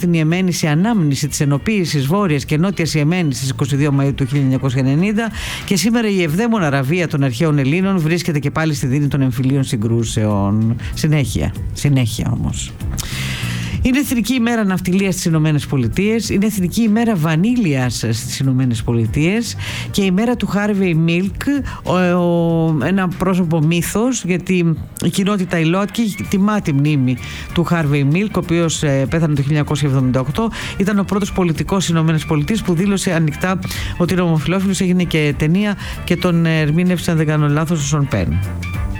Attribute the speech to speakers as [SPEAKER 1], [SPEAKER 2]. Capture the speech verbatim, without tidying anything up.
[SPEAKER 1] στην Ιεμένη σε ανάμνηση της ενοποίησης Βόρειας και Νότιας Ιεμένης στις είκοσι δύο Μαΐου του χίλια εννιακόσια ενενήντα, και σήμερα η εβδαίμονα Αραβία των αρχαίων Ελλήνων βρίσκεται και πάλι στη δίνη των εμφυλίων συγκρούσεων. Συνέχεια, συνέχεια όμως. Είναι Εθνική ημέρα ναυτιλίας στις Ηνωμένες Πολιτείες, είναι Εθνική ημέρα βανίλιας στις Ηνωμένες Πολιτείες και η μέρα του Harvey Milk, ο, ο, ένα πρόσωπο μύθος, γιατί η κοινότητα η Λότκι τιμά τη μνήμη του Harvey Milk, ο οποίος ε, πέθανε το χίλια εννιακόσια εβδομήντα οκτώ, ήταν ο πρώτος πολιτικός στις Ηνωμένες Πολιτείες που δήλωσε ανοιχτά ότι είναι ομοφυλόφιλος, έγινε και ταινία και τον ερμήνευσε, αν δεν κάνω λάθος, ο Σον Πεν.